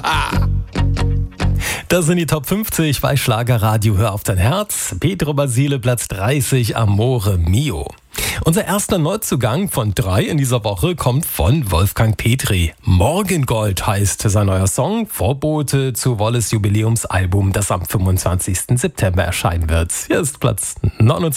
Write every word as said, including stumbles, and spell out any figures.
Das sind die Top fünfzig bei Schlagerradio. Hör auf dein Herz. Pedro Basile, Platz dreißig, Amore Mio. Unser erster Neuzugang von drei in dieser Woche kommt von Wolfgang Petri. Morgengold heißt sein neuer Song, Vorbote zu Wallace Jubiläumsalbum, das am fünfundzwanzigsten September erscheinen wird. Hier ist Platz neunundzwanzig.